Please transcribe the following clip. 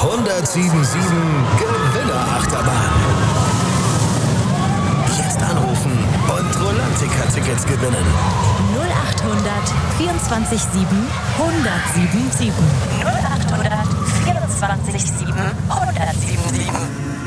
1077 Gewinnerachterbahn. Jetzt anrufen und Rolantica-Tickets gewinnen. 0800 24 7 1077. 0800 24 7